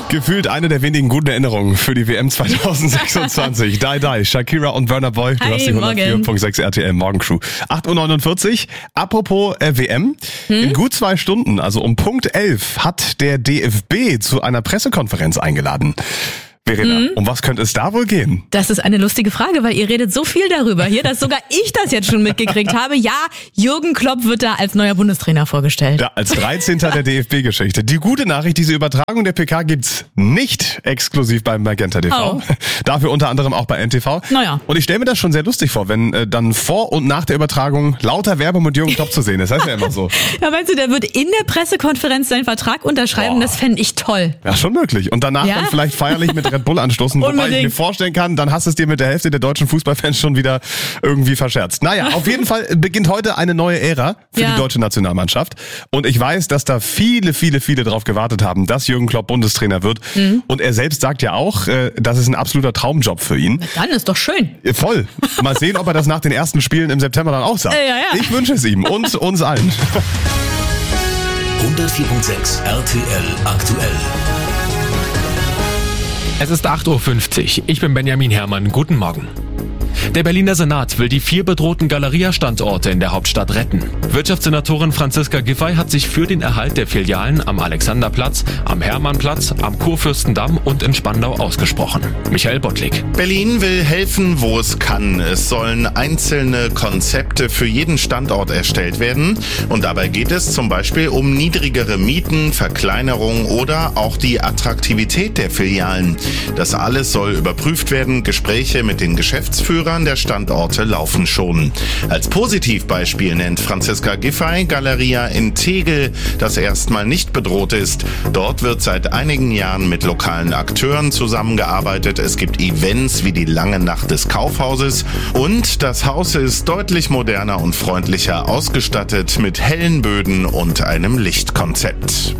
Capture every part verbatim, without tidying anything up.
Gefühlt eine der wenigen guten Erinnerungen für die W M zwanzig sechsundzwanzig. Die, die, Shakira und Burna Boy. Du Hi, hast die hundertvier Komma sechs R T L Morgencrew. acht Uhr neunundvierzig. Apropos äh, W M. Hm? In gut zwei Stunden, also um Punkt elf, hat der D F B zu einer Pressekonferenz eingeladen. Verena, mhm. um was könnte es da wohl gehen? Das ist eine lustige Frage, weil ihr redet so viel darüber hier, dass sogar ich das jetzt schon mitgekriegt habe. Ja, Jürgen Klopp wird da als neuer Bundestrainer vorgestellt. Ja, als dreizehnter der D F B-Geschichte. Die gute Nachricht, diese Übertragung der P K gibt's nicht exklusiv beim Magenta T V. Oh. Dafür unter anderem auch bei N T V. Naja. Und ich stelle mir das schon sehr lustig vor, wenn äh, dann vor und nach der Übertragung lauter Werbung mit Jürgen Klopp zu sehen ist. Das heißt ja immer so. Ja, meinst du, der wird in der Pressekonferenz seinen Vertrag unterschreiben? Boah. Das fände ich toll. Ja, schon möglich. Und danach ja? dann vielleicht feierlich mit Red Bull anstoßen. Wobei ich mir vorstellen kann, dann hast du es dir mit der Hälfte der deutschen Fußballfans schon wieder irgendwie verscherzt. Naja, auf jeden Fall beginnt heute eine neue Ära für ja. die deutsche Nationalmannschaft. Und ich weiß, dass da viele, viele, viele drauf gewartet haben, dass Jürgen Klopp Bundestrainer wird. Mhm. Und er selbst sagt ja auch, das ist ein absoluter Traumjob für ihn. Na dann ist doch schön. Voll. Mal sehen, ob er das nach den ersten Spielen im September dann auch sagt. Ja, ja. Ich wünsche es ihm und uns allen. hundertvier Komma sechs R T L aktuell. Es ist acht Uhr fünfzig. Ich bin Benjamin Herrmann. Guten Morgen. Der Berliner Senat will die vier bedrohten Galeria-Standorte in der Hauptstadt retten. Wirtschaftssenatorin Franziska Giffey hat sich für den Erhalt der Filialen am Alexanderplatz, am Hermannplatz, am Kurfürstendamm und in Spandau ausgesprochen. Michael Bottlik. Berlin will helfen, wo es kann. Es sollen einzelne Konzepte für jeden Standort erstellt werden. Und dabei geht es zum Beispiel um niedrigere Mieten, Verkleinerung oder auch die Attraktivität der Filialen. Das alles soll überprüft werden. Gespräche mit den Geschäftsführern der Standorte laufen schon. Als Positivbeispiel nennt Franziska Giffey Galeria in Tegel, das erstmal nicht bedroht ist. Dort wird seit einigen Jahren mit lokalen Akteuren zusammengearbeitet. Es gibt Events wie die Lange Nacht des Kaufhauses und das Haus ist deutlich moderner und freundlicher ausgestattet mit hellen Böden und einem Lichtkonzept.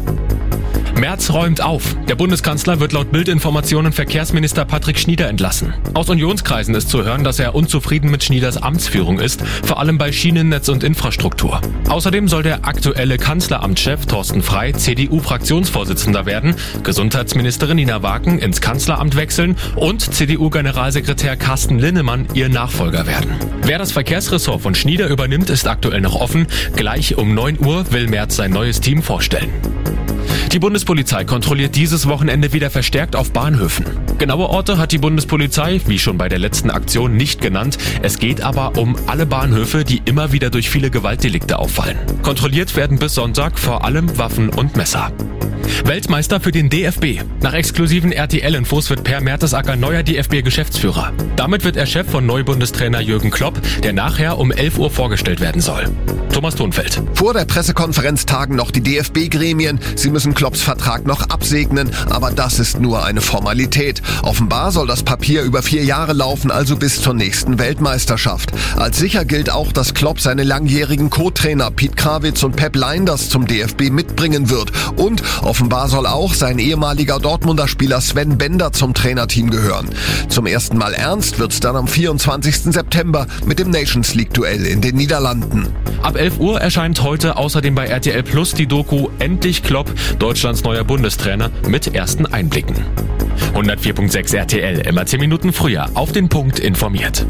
Merz räumt auf. Der Bundeskanzler wird laut Bildinformationen Verkehrsminister Patrick Schnieder entlassen. Aus Unionskreisen ist zu hören, dass er unzufrieden mit Schnieders Amtsführung ist, vor allem bei Schienennetz und Infrastruktur. Außerdem soll der aktuelle Kanzleramtschef Thorsten Frey C D U-Fraktionsvorsitzender werden, Gesundheitsministerin Nina Waken ins Kanzleramt wechseln und C D U-Generalsekretär Carsten Linnemann ihr Nachfolger werden. Wer das Verkehrsressort von Schnieder übernimmt, ist aktuell noch offen. Gleich um neun Uhr will Merz sein neues Team vorstellen. Die Bundespolizei kontrolliert dieses Wochenende wieder verstärkt auf Bahnhöfen. Genaue Orte hat die Bundespolizei, wie schon bei der letzten Aktion, nicht genannt. Es geht aber um alle Bahnhöfe, die immer wieder durch viele Gewaltdelikte auffallen. Kontrolliert werden bis Sonntag vor allem Waffen und Messer. Weltmeister für den D F B. Nach exklusiven R T L-Infos wird Per Mertesacker neuer D F B-Geschäftsführer. Damit wird er Chef von Neubundestrainer Jürgen Klopp, der nachher um elf Uhr vorgestellt werden soll. Thomas Thunfeld. Vor der Pressekonferenz tagen noch die D F B-Gremien. Sie müssen Klopps Vertrag noch absegnen, aber das ist nur eine Formalität. Offenbar soll das Papier über vier Jahre laufen, also bis zur nächsten Weltmeisterschaft. Als sicher gilt auch, dass Klopp seine langjährigen Co-Trainer Piet Krawitz und Pep Lijnders zum D F B mitbringen wird. Und offenbar soll auch sein ehemaliger Dortmunder Spieler Sven Bender zum Trainerteam gehören. Zum ersten Mal ernst wird's dann am vierundzwanzigsten September mit dem Nations League-Duell in den Niederlanden. Ab elf Uhr erscheint heute außerdem bei R T L Plus die Doku Endlich Klopp, Deutschlands neuer Bundestrainer, mit ersten Einblicken. hundertvier Komma sechs R T L, immer zehn Minuten früher, auf den Punkt informiert.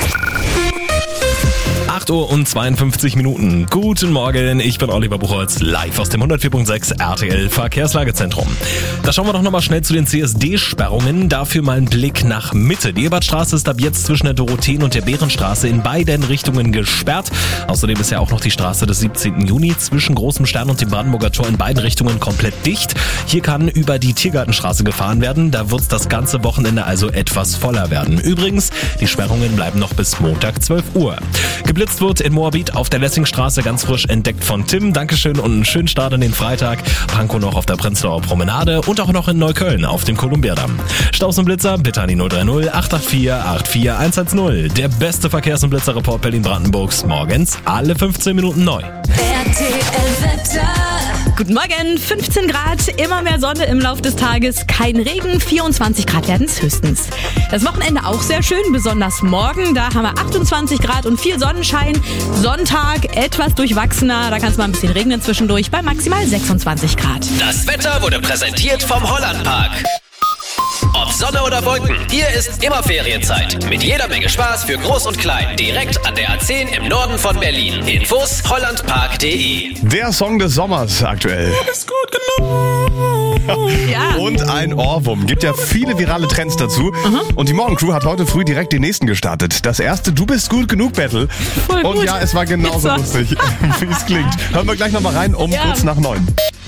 acht Uhr und zweiundfünfzig Minuten. Guten Morgen, ich bin Oliver Buchholz, live aus dem hundertvier Komma sechs R T L Verkehrslagezentrum. Da schauen wir doch nochmal schnell zu den C S D-Sperrungen. Dafür mal ein Blick nach Mitte. Die Ebertstraße ist ab jetzt zwischen der Dorotheen- und der Bärenstraße in beiden Richtungen gesperrt. Außerdem ist ja auch noch die Straße des siebzehnten Juni zwischen Großem Stern und dem Brandenburger Tor in beiden Richtungen komplett dicht. Hier kann über die Tiergartenstraße gefahren werden. Da wird es das ganze Wochenende also etwas voller werden. Übrigens, die Sperrungen bleiben noch bis Montag zwölf Uhr. Geblitzt wird in Moabit auf der Lessingstraße, ganz frisch entdeckt von Tim. Dankeschön und einen schönen Start in den Freitag. Pankow noch auf der Prenzlauer Promenade und auch noch in Neukölln auf dem Kolumbiadamm. Staus und Blitzer bitte an die null drei null acht acht vier acht vier eins eins null. Der beste Verkehrs- und Blitzerreport Berlin-Brandenburgs morgens alle fünfzehn Minuten neu. R T L Wetter. Guten Morgen, fünfzehn Grad, immer mehr Sonne im Lauf des Tages, kein Regen, vierundzwanzig Grad werden es höchstens. Das Wochenende auch sehr schön, besonders morgen, da haben wir achtundzwanzig Grad und viel Sonnenschein. Sonntag etwas durchwachsener, da kann es mal ein bisschen regnen zwischendurch bei maximal sechsundzwanzig Grad. Das Wetter wurde präsentiert vom Hollandpark. Ob Sonne oder Wolken, hier ist immer Ferienzeit. Mit jeder Menge Spaß für Groß und Klein. Direkt an der A zehn im Norden von Berlin. Infos hollandpark punkt de. Der Song des Sommers aktuell. Ist gut genug. Ja. Und ein Ohrwurm. Gibt ja viele virale Trends dazu. Mhm. Und die Morgencrew hat heute früh direkt den nächsten gestartet. Das erste Du bist gut genug Battle. Voll Und gut. ja, es war genauso Jetzt lustig, wie es klingt. Hören wir gleich nochmal rein um Ja. kurz nach neun.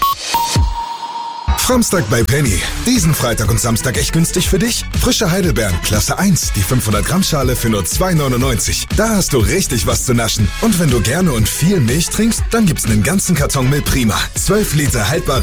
Samstag bei Penny. Diesen Freitag und Samstag echt günstig für dich. Frische Heidelbeeren, Klasse eins, die fünfhundert Gramm Schale für nur zwei neunundneunzig. Da hast du richtig was zu naschen. Und wenn du gerne und viel Milch trinkst, dann gibt's einen ganzen Karton Milch Prima. zwölf Liter haltbar.